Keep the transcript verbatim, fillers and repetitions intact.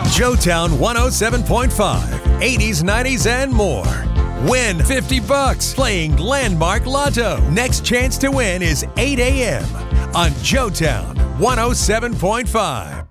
Joetown one oh seven point five, eighties, nineties, and more. Win fifty bucks playing Landmark Lotto. Next chance to win is eight a.m. on Joetown one oh seven point five.